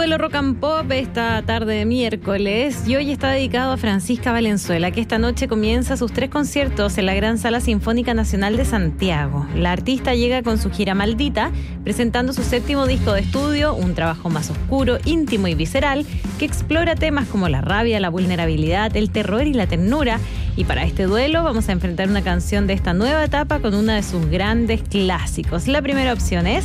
Duelo Rock and Pop esta tarde de miércoles y hoy está dedicado a Francisca Valenzuela, que esta noche comienza sus 3 conciertos en la Gran Sala Sinfónica Nacional de Santiago. La artista llega con su gira Maldita, presentando su 7º disco de estudio, un trabajo más oscuro, íntimo y visceral, que explora temas como la rabia, la vulnerabilidad, el terror y la ternura. Y para este duelo vamos a enfrentar una canción de esta nueva etapa con uno de sus grandes clásicos. La primera opción es...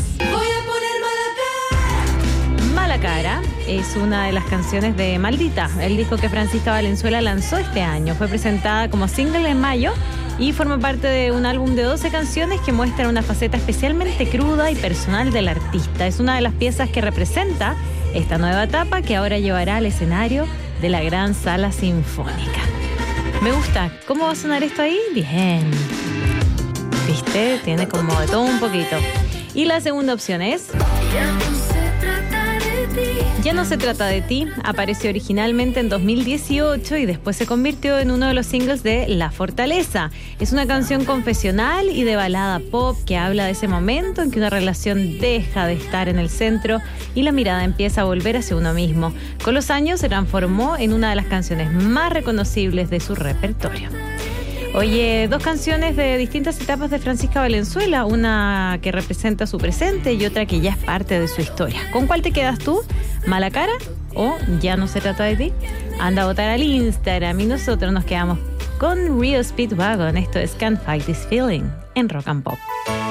Mala Cara es una de las canciones de Maldita, el disco que Francisca Valenzuela lanzó este año. Fue presentada como single en mayo y forma parte de un álbum de 12 canciones que muestran una faceta especialmente cruda y personal del artista. Es una de las piezas que representa esta nueva etapa que ahora llevará al escenario de la Gran Sala Sinfónica. Me gusta. ¿Cómo va a sonar esto ahí? Bien. ¿Viste? Tiene como de todo un poquito. Y la segunda opción es... Ya no se trata de ti, apareció originalmente en 2018 y después se convirtió en uno de los singles de La Fortaleza. Es una canción confesional y de balada pop que habla de ese momento en que una relación deja de estar en el centro y la mirada empieza a volver hacia uno mismo. Con los años se transformó en una de las canciones más reconocibles de su repertorio. Oye, 2 canciones de distintas etapas de Francisca Valenzuela, una que representa su presente y otra que ya es parte de su historia. ¿Con cuál te quedas tú? ¿Mala Cara o Ya no se trata de ti? Anda a votar al Instagram y nosotros nos quedamos con Real Speedwagon. Esto es Can't Fight This Feeling en Rock and Pop.